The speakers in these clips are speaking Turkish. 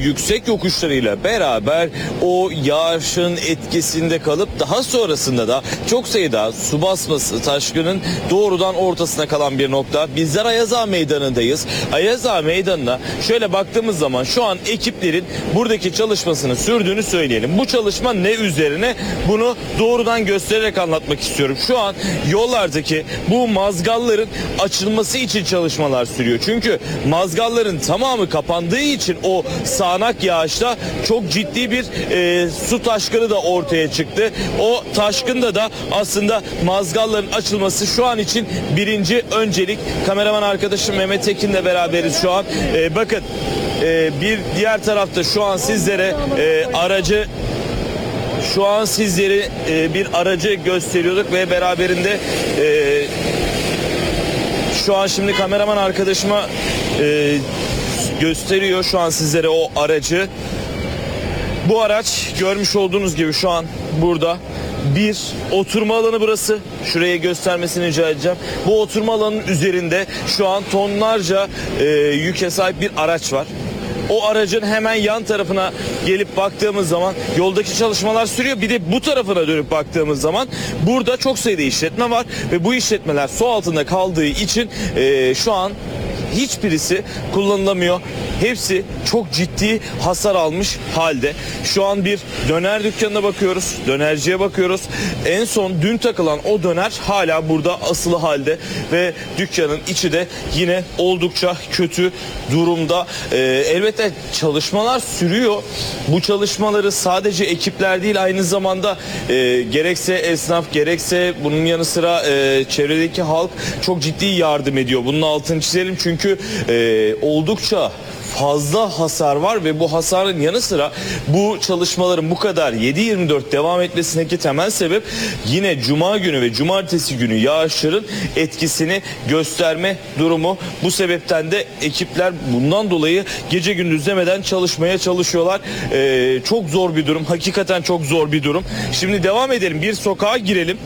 yüksek yokuşlarıyla beraber o yağışın etkisinde kalıp daha sonrasında da çok sayıda su basması, taşkının doğrudan ortasına kalan bir nokta. Bizler Ayaz Ağa Meydanı'ndayız. Ayaz Ağa Meydanı'na şöyle baktığımız zaman şu an ekiplerin buradaki çalışmasını sürdüğünü söyleyelim. Bu çalışma ne üzerine? Bunu doğrudan göstererek anlatmak istiyorum. Şu an yollardaki bu mazgalların açılması için çalışmalar sürüyor. Çünkü mazgalların tamamı kapandığı için o sağanak yağışta çok ciddi bir su taşkını da ortaya çıktı. O taşkında da aslında mazgalların açılması şu an için birinci öncelik. Kameraman arkadaşım Mehmet Tekin'le beraberiz şu an. Bakın bir diğer tarafta şu an sizlere bir aracı gösteriyorduk ve beraberinde şu an şimdi kameraman arkadaşıma gösteriyor şu an sizlere o aracı. Bu araç görmüş olduğunuz gibi şu an burada bir oturma alanı burası. Şuraya göstermesini rica edeceğim. Bu oturma alanının üzerinde şu an tonlarca yüke sahip bir araç var. O aracın hemen yan tarafına gelip baktığımız zaman yoldaki çalışmalar sürüyor. Bir de bu tarafına dönüp baktığımız zaman burada çok sayıda işletme var ve bu işletmeler su altında kaldığı için şu an hiçbirisi kullanılamıyor. Hepsi çok ciddi hasar almış halde. Şu an bir döner dükkanına bakıyoruz. Dönerciye bakıyoruz. En son dün takılan o döner hala burada asılı halde ve dükkanın içi de yine oldukça kötü durumda. Elbette çalışmalar sürüyor. Bu çalışmaları sadece ekipler değil, aynı zamanda gerekse esnaf gerekse bunun yanı sıra çevredeki halk çok ciddi yardım ediyor. Bunun altını çizelim çünkü oldukça fazla hasar var ve bu hasarın yanı sıra bu çalışmaların bu kadar 7/24 devam etmesindeki temel sebep yine cuma günü ve cumartesi günü yağışların etkisini gösterme durumu. Bu sebepten de ekipler bundan dolayı gece gündüz demeden çalışmaya çalışıyorlar. Çok zor bir durum. Hakikaten çok zor bir durum. Şimdi devam edelim. Bir sokağa girelim.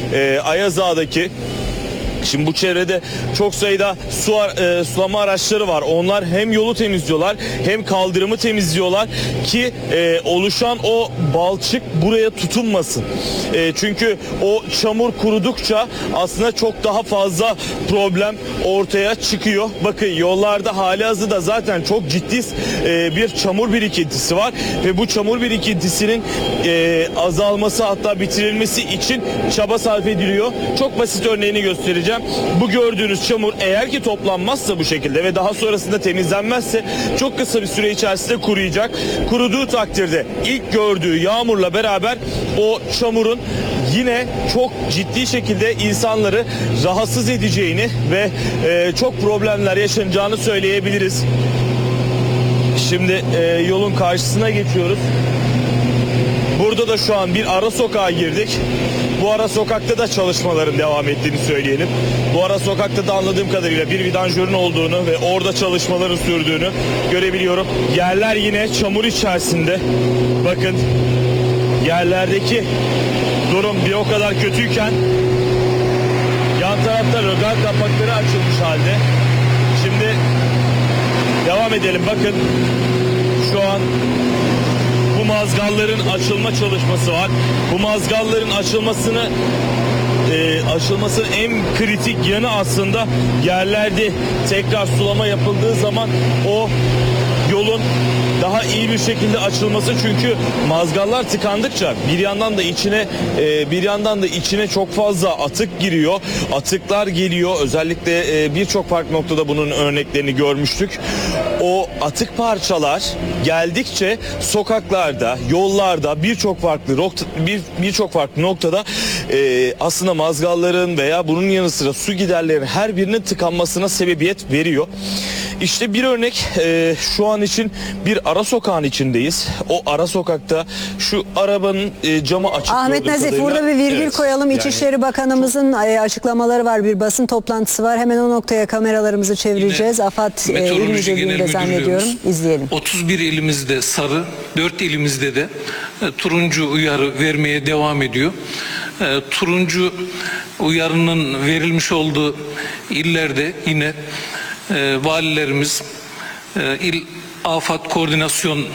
Ayaz Ağa'daki. Şimdi bu çevrede çok sayıda sulama araçları var. Onlar hem yolu temizliyorlar hem kaldırımı temizliyorlar ki oluşan o balçık buraya tutunmasın. Çünkü o çamur kurudukça aslında çok daha fazla problem ortaya çıkıyor. Bakın yollarda halihazırda zaten çok ciddi bir çamur birikintisi var ve bu çamur birikintisinin azalması hatta bitirilmesi için çaba sarf ediliyor. Çok basit örneğini göstereceğim. Bu gördüğünüz çamur eğer ki toplanmazsa bu şekilde ve daha sonrasında temizlenmezse çok kısa bir süre içerisinde kuruyacak. Kuruduğu takdirde ilk gördüğü yağmurla beraber o çamurun yine çok ciddi şekilde insanları rahatsız edeceğini ve çok problemler yaşanacağını söyleyebiliriz. Şimdi yolun karşısına geçiyoruz. Burada da şu an bir ara sokağa girdik. Bu ara sokakta da çalışmaların devam ettiğini söyleyelim. Bu ara sokakta da anladığım kadarıyla bir vidanjörün olduğunu ve orada çalışmaların sürdüğünü görebiliyorum. Yerler yine çamur içerisinde. Bakın yerlerdeki durum bir o kadar kötüyken yan tarafta rögar kapakları açılmış halde. Şimdi devam edelim. Bakın şu an bu mazgalların açılma çalışması var. Bu mazgalların açılmasının en kritik yanı aslında yerlerde tekrar sulama yapıldığı zaman o yolun daha iyi bir şekilde açılması. Çünkü mazgallar tıkandıkça bir yandan da içine çok fazla atık giriyor. Atıklar geliyor. Özellikle birçok farklı noktada bunun örneklerini görmüştük. O atık parçalar geldikçe sokaklarda, yollarda birçok farklı noktada aslında mazgalların veya bunun yanı sıra su giderlerinin her birinin tıkanmasına sebebiyet veriyor. İşte bir örnek, şu an için bir ara sokağın içindeyiz. O ara sokakta şu arabanın camı açık. Ahmet Nazif, burada bir virgül koyalım. İçişleri Bakanımızın açıklamaları var. Bir basın toplantısı var. Hemen o noktaya kameralarımızı çevireceğiz. AFAD İl Müdürlüğü'nde zannediyorum. İzleyelim. 31 ilimizde sarı, 4 ilimizde de turuncu uyarı vermeye devam ediyor. Turuncu uyarının verilmiş olduğu illerde yine valilerimiz, il afat koordinasyon